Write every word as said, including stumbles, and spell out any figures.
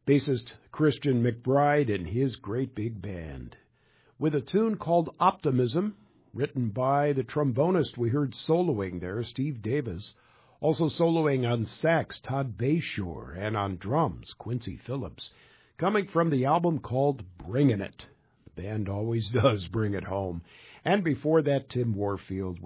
bassist Christian McBride and his great big band, with a tune called Optimism, written by the trombonist we heard soloing there, Steve Davis, also soloing on sax, Todd Bayshore, and on drums, Quincy Phillips, coming from the album called Bringin' It. The band always does bring it home. And before that, Tim Warfield